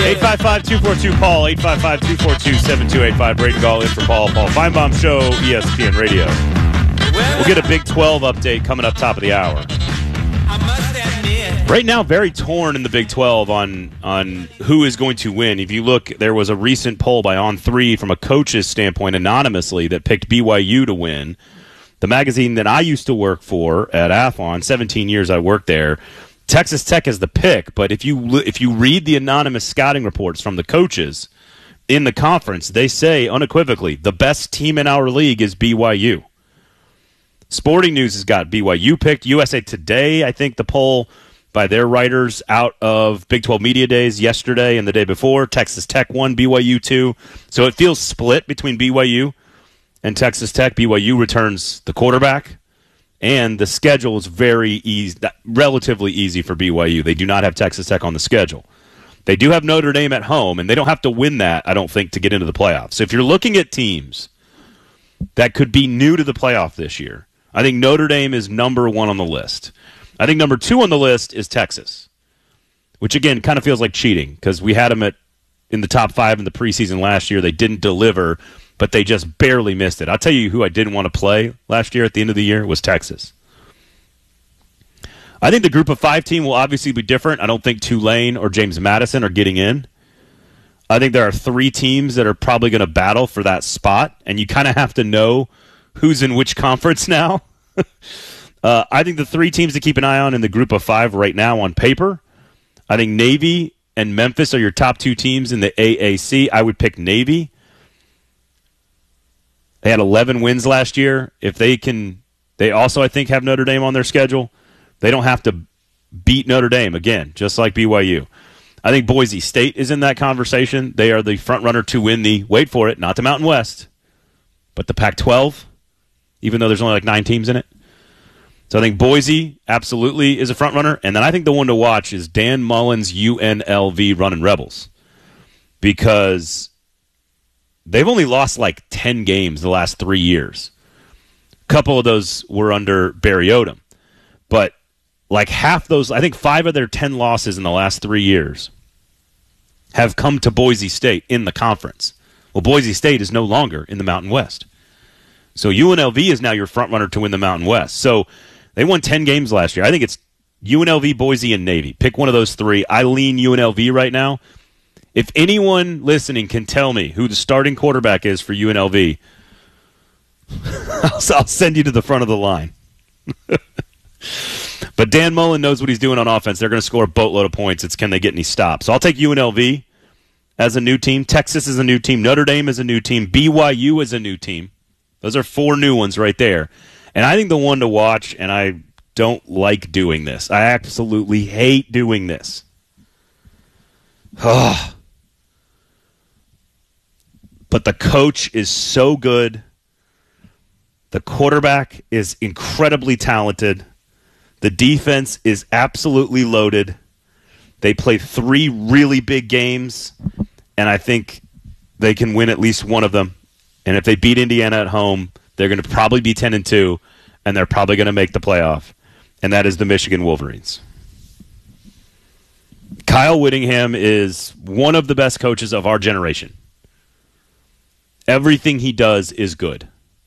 855-242-PAUL, 855-242-7285. Braden Gall in for Paul Feinbaum Show, ESPN Radio. We'll get a Big 12 update coming up top of the hour. Right now, very torn in the Big 12 on who is going to win. If you look, there was a recent poll by On3 from a coach's standpoint anonymously that picked BYU to win. The magazine that I used to work for at Athlon, 17 years I worked there, Texas Tech is the pick. But if you read the anonymous scouting reports from the coaches in the conference, they say unequivocally the best team in our league is BYU. Sporting News has got BYU picked. USA Today, I think the poll by their writers out of Big 12 Media Days yesterday and the day before. Texas Tech won, BYU 2. So it feels split between BYU and Texas Tech. BYU returns the quarterback, and the schedule is very easy, relatively easy for BYU. They do not have Texas Tech on the schedule. They do have Notre Dame at home, and they don't have to win that, I don't think, to get into the playoffs. So if you're looking at teams that could be new to the playoff this year, I think Notre Dame is number 1 on the list. I think number 2 on the list is Texas, which, again, kind of feels like cheating because we had them in the top 5 in the preseason last year. They didn't deliver, but they just barely missed it. I'll tell you who I didn't want to play last year at the end of the year was Texas. I think the group of 5 team will obviously be different. I don't think Tulane or James Madison are getting in. I think there are 3 teams that are probably going to battle for that spot, and you kind of have to know who's in which conference now. I think the 3 teams to keep an eye on in the group of 5 right now on paper, I think Navy and Memphis are your top 2 teams in the AAC. I would pick Navy. They had 11 wins last year. If they also, I think, have Notre Dame on their schedule. They don't have to beat Notre Dame, again, just like BYU. I think Boise State is in that conversation. They are the front runner to win the, wait for it, not the Mountain West, but the Pac-12, even though there's only like 9 teams in it. So I think Boise absolutely is a front runner. And then I think the one to watch is Dan Mullen's UNLV Running Rebels, because they've only lost like 10 games the last 3 years. A couple of those were under Barry Odom. But like half those, I think 5 of their 10 losses in the last 3 years have come to Boise State in the conference. Well, Boise State is no longer in the Mountain West. So UNLV is now your front runner to win the Mountain West. So they won 10 games last year. I think it's UNLV, Boise, and Navy. Pick one of those 3. I lean UNLV right now. If anyone listening can tell me who the starting quarterback is for UNLV, I'll send you to the front of the line. But Dan Mullen knows what he's doing on offense. They're going to score a boatload of points. It's can they get any stops. So I'll take UNLV as a new team. Texas is a new team. Notre Dame is a new team. BYU is a new team. Those are 4 new ones right there. And I think the one to watch, and I don't like doing this. I absolutely hate doing this. But the coach is so good. The quarterback is incredibly talented. The defense is absolutely loaded. They play 3 really big games, and I think they can win at least one of them. And if they beat Indiana at home, they're going to probably be 10-2, and they're probably going to make the playoff. And that is the Michigan Wolverines. Kyle Whittingham is one of the best coaches of our generation. Everything he does is good.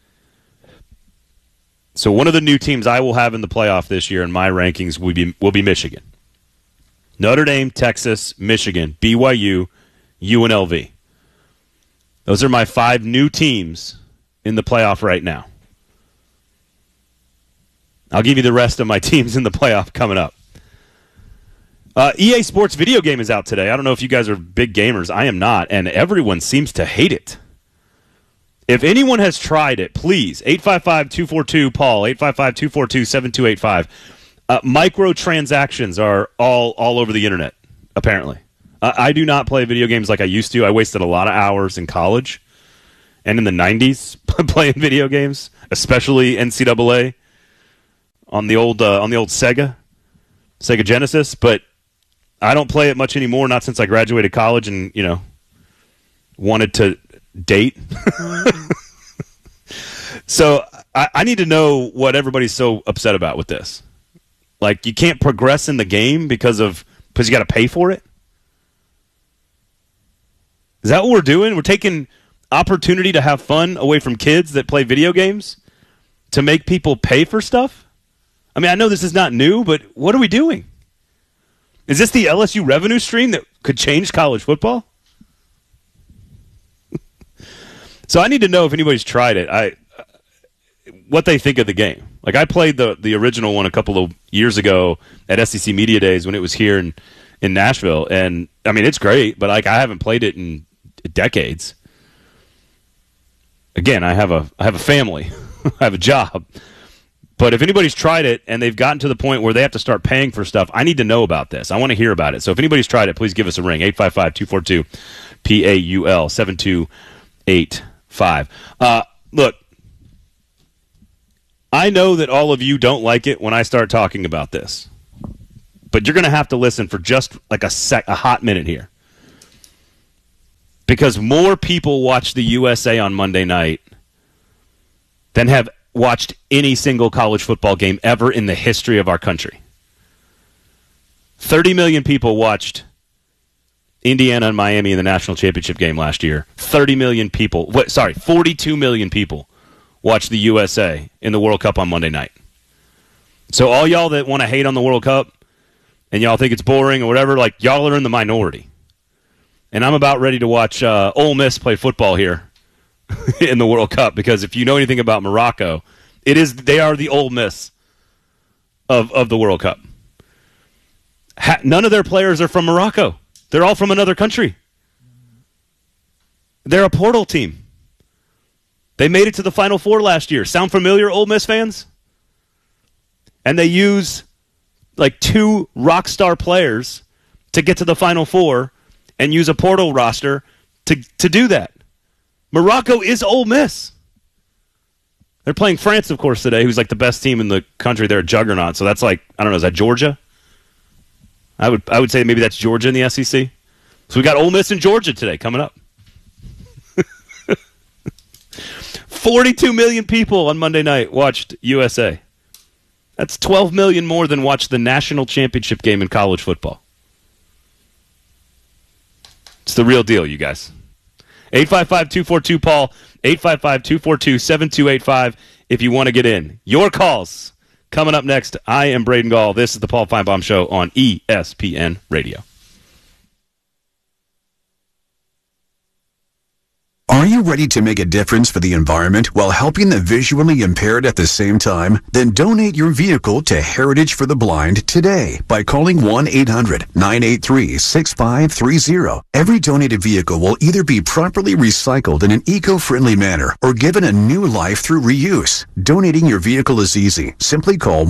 So one of the new teams I will have in the playoff this year in my rankings will be Michigan. Notre Dame, Texas, Michigan, BYU, UNLV. Those are my 5 new teams in the playoff right now. I'll give you the rest of my teams in the playoff coming up. EA Sports video game is out today. I don't know if you guys are big gamers. I am not, and everyone seems to hate it. If anyone has tried it, please, 855-242-PAUL, 855-242-7285. Microtransactions are all over the internet, apparently. I do not play video games like I used to. I wasted a lot of hours in college and in the 90s playing video games, especially NCAA on the old Sega Genesis. But I don't play it much anymore, not since I graduated college and, wanted to date. So I need to know what everybody's so upset about with this. Like, you can't progress in the game because you got to pay for it? Is that what we're doing? We're taking opportunity to have fun away from kids that play video games to make people pay for stuff? I mean, I know this is not new, but what are we doing? Is this the LSU revenue stream that could change college football? So I need to know if anybody's tried it. What they think of the game. Like, I played the original one a couple of years ago at SEC Media Days when it was here in Nashville, and I mean, it's great, but like, I haven't played it in decades. Again, I have a family, I have a job. But if anybody's tried it and they've gotten to the point where they have to start paying for stuff, I need to know about this. I want to hear about it. So if anybody's tried it, please give us a ring. 855-242-PAUL 7285. Look, I know that all of you don't like it when I start talking about this, but you're going to have to listen for just like a hot minute here. Because more people watch the USA on Monday night than have watched any single college football game ever in the history of our country. 30 million people watched Indiana and Miami in the national championship game last year. 42 million people watched the USA in the World Cup on Monday night. So all y'all that want to hate on the World Cup and y'all think it's boring or whatever, like, y'all are in the minority. And I'm about ready to watch Ole Miss play football here in the World Cup, because if you know anything about Morocco, they are the Ole Miss of the World Cup. None of their players are from Morocco. They're all from another country. They're a portal team. They made it to the Final Four last year. Sound familiar, Ole Miss fans? And they use like 2 rock star players to get to the Final Four and use a portal roster to do that. Morocco is Ole Miss. They're playing France, of course, today, who's like the best team in the country. They're a juggernaut. So that's like, I don't know, is that Georgia? I would say maybe that's Georgia in the SEC. So we got Ole Miss and Georgia today coming up. 42 million people on Monday night watched USA. That's 12 million more than watched the national championship game in college football. It's the real deal, you guys. 855-242-PAUL, 855-242-7285 if you want to get in. Your calls coming up next. I am Braden Gall. This is the Paul Feinbaum Show on ESPN Radio. Are you ready to make a difference for the environment while helping the visually impaired at the same time? Then donate your vehicle to Heritage for the Blind today by calling 1-800-983-6530. Every donated vehicle will either be properly recycled in an eco-friendly manner or given a new life through reuse. Donating your vehicle is easy. Simply call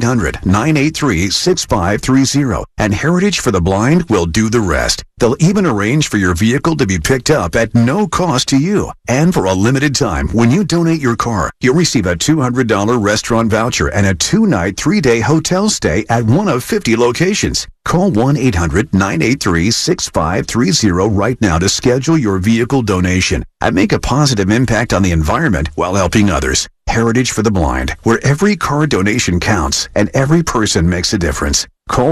1-800-983-6530 and Heritage for the Blind will do the rest. They'll even arrange for your vehicle to be picked up at no cost to you. And for a limited time, when you donate your car, you'll receive a $200 restaurant voucher and a 2-night, 3-day hotel stay at one of 50 locations. Call 1-800-983-6530 right now to schedule your vehicle donation and make a positive impact on the environment while helping others. Heritage for the Blind, where every car donation counts and every person makes a difference. Call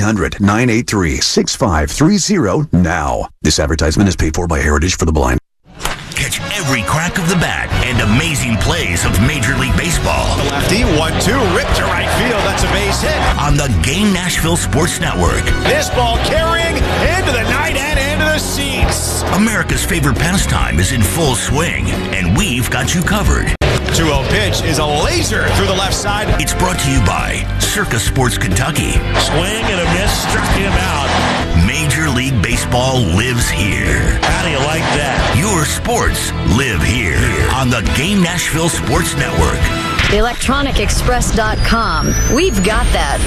1-800-983-6530 now. This advertisement is paid for by Heritage for the Blind. Catch every crack of the bat and amazing plays of Major League Baseball. The lefty, 1-2, ripped to right field. That's a base hit. On the Game Nashville Sports Network. This ball carrying into the night and into the seats. America's favorite pastime is in full swing, and we've got you covered. 2-0 pitch is a laser through the left side. It's brought to you by Circa Sports Kentucky. Swing and a miss, struck him out. Major League Baseball lives here. How do you like that? Your sports live here on the Game Nashville Sports Network. ElectronicExpress.com. We've got that.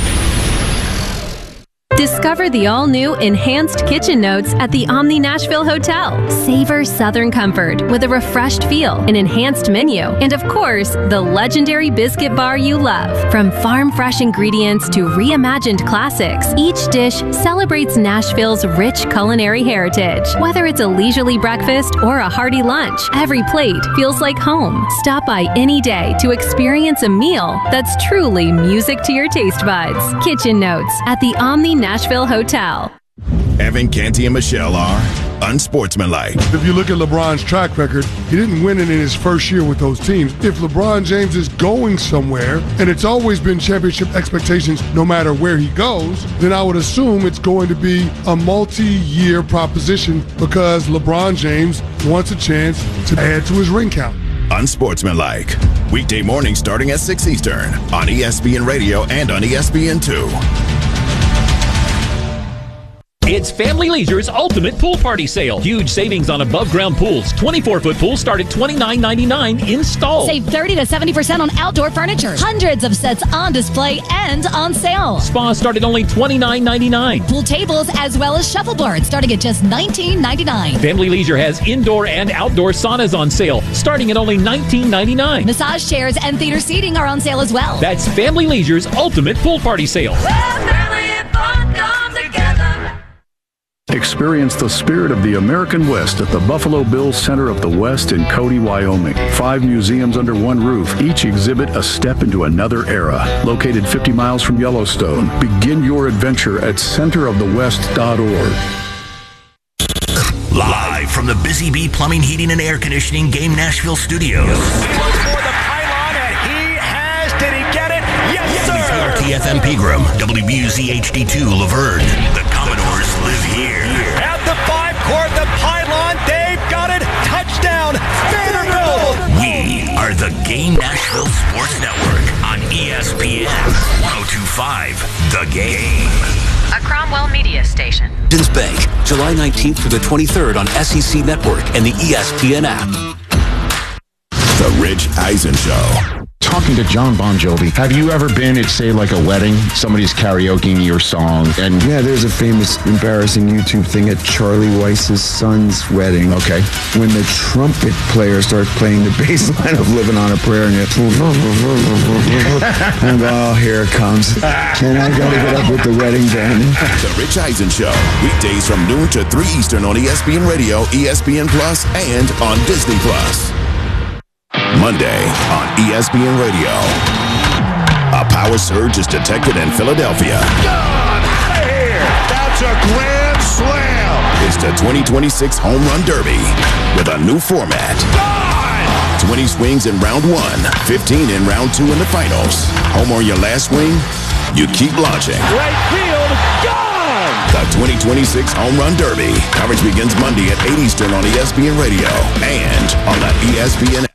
Discover the all-new Enhanced Kitchen Notes at the Omni Nashville Hotel. Savor Southern comfort with a refreshed feel, an enhanced menu, and of course, the legendary biscuit bar you love. From farm-fresh ingredients to reimagined classics, each dish celebrates Nashville's rich culinary heritage. Whether it's a leisurely breakfast or a hearty lunch, every plate feels like home. Stop by any day to experience a meal that's truly music to your taste buds. Kitchen Notes at the Omni Nashville Hotel. Evan, Canty, and Michelle are unsportsmanlike. If you look at LeBron's track record, he didn't win it in his first year with those teams. If LeBron James is going somewhere, and it's always been championship expectations no matter where he goes, then I would assume it's going to be a multi-year proposition because LeBron James wants a chance to add to his ring count. Unsportsmanlike. Weekday mornings starting at 6 Eastern on ESPN Radio and on ESPN2. It's Family Leisure's Ultimate Pool Party Sale. Huge savings on above-ground pools. 24-foot pools start at $29.99 installed. Save 30 to 70% on outdoor furniture. Hundreds of sets on display and on sale. Spas start at only $29.99. Pool tables as well as shuffleboards starting at just $19.99. Family Leisure has indoor and outdoor saunas on sale starting at only $19.99. Massage chairs and theater seating are on sale as well. That's Family Leisure's Ultimate Pool Party Sale. Experience the spirit of the American West at the Buffalo Bills Center of the West in Cody, Wyoming. 5 museums under one roof, each exhibit a step into another era. Located 50 miles from Yellowstone, begin your adventure at centerofthewest.org. Live from the Busy Bee Plumbing, Heating, and Air Conditioning Game Nashville studios. He looks for the pylon, and he has. Did he get it? Yes, sir! WTFM Pegram, WBUZ HD2 Laverne. The Commodores live here. At the 5-court, the pylon, they've got it. Touchdown, Vanderbilt! We are the Game Nashville Sports Network on ESPN 102.5 The Game. A Cromwell media station. Bank, July 19th through the 23rd on SEC Network and the ESPN app. The Rich Eisen Show. Talking to John Bon Jovi, have you ever been at, say, like a wedding? Somebody's karaokeing your song, and yeah, there's a famous, embarrassing YouTube thing at Charlie Weiss's son's wedding. Okay. When the trumpet player starts playing the bass line of "Living on a Prayer," and oh, here it comes. And I gotta get up with the wedding band. The Rich Eisen Show, weekdays from noon to 3 Eastern on ESPN Radio, ESPN Plus, and on Disney Plus. Monday on ESPN Radio. A power surge is detected in Philadelphia. Gone out of here! That's a grand slam! It's the 2026 Home Run Derby with a new format. Gone! 20 swings in round 1, 15 in round 2 in the finals. Home on your last swing, you keep launching. Right field, gone! The 2026 Home Run Derby. Coverage begins Monday at 8 Eastern on ESPN Radio and on the ESPN